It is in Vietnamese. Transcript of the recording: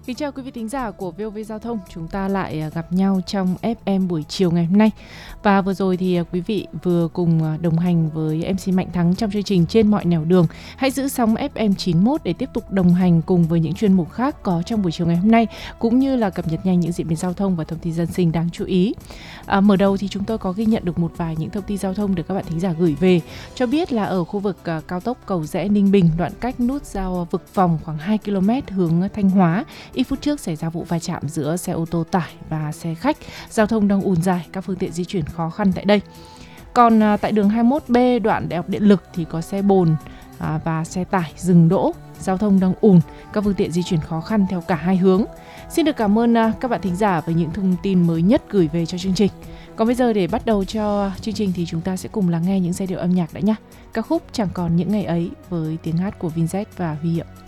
Kính chào quý vị thính giả của VOV Giao thông. Chúng ta lại gặp nhau trong FM buổi chiều ngày hôm nay. Và vừa rồi thì quý vị vừa cùng đồng hành với MC Mạnh Thắng trong chương trình Trên mọi nẻo đường. Hãy giữ sóng FM 91 để tiếp tục đồng hành cùng với những chuyên mục khác có trong buổi chiều ngày hôm nay, cũng như là cập nhật nhanh những diễn biến giao thông và thông tin dân sinh đáng chú ý. Mở đầu thì chúng tôi có ghi nhận được một vài những thông tin giao thông được các bạn thính giả gửi về. Cho biết là ở khu vực cao tốc Cầu Giẽ Ninh Bình, đoạn cách nút giao Vực Vòng khoảng 2 km hướng Thanh Hóa, ít phút trước xảy ra vụ va chạm giữa xe ô tô tải và xe khách. Giao thông đang ùn dài, các phương tiện di chuyển khó khăn tại đây. Còn tại đường 21B đoạn Đại học Điện lực thì có xe bồn và xe tải dừng đỗ. Giao thông đang ùn, các phương tiện di chuyển khó khăn theo cả hai hướng. Xin được cảm ơn các bạn thính giả với những thông tin mới nhất gửi về cho chương trình. Còn bây giờ để bắt đầu cho chương trình thì chúng ta sẽ cùng lắng nghe những giai điệu âm nhạc đã nhé. Ca khúc Chẳng còn những ngày ấy với tiếng hát của Vincent và Huy Hiệu.